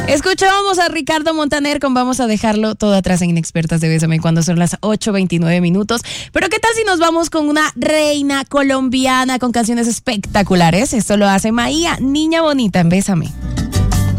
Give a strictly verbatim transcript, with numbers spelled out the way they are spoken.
Escuchábamos a Ricardo Montaner con Vamos a dejarlo todo atrás en Inexpertas de Bésame cuando son las ocho veintinueve minutos. Pero ¿qué tal si nos vamos con una reina colombiana con canciones espectaculares? Esto lo hace Maía, Niña Bonita en Bésame.